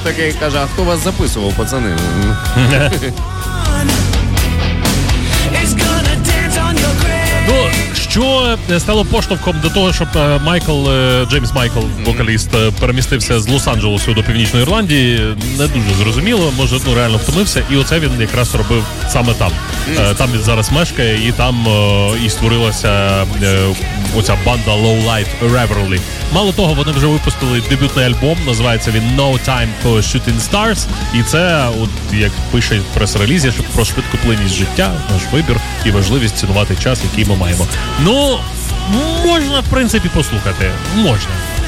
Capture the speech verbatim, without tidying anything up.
такий каже, а хто вас записував, пацани? Ну, що стало поштовхом до того, щоб Майкл, Джеймс Майкл, вокаліст, перемістився з Лос-Анджелесу до Північної Ірландії, не дуже зрозуміло, може, ну, реально втомився, і оце він якраз робив саме там. Mm. Там він зараз мешкає, і там і створилася оця банда Low Life Revelry. Мало того, вони вже випустили дебютний альбом, називається він No Time for Shooting Stars, і це, от, як пише в прес-релізі, що про швидкоплинність життя, наш вибір і важливість цінувати час, який ми маємо. Ну, можна, в принципі, послухати. Можна.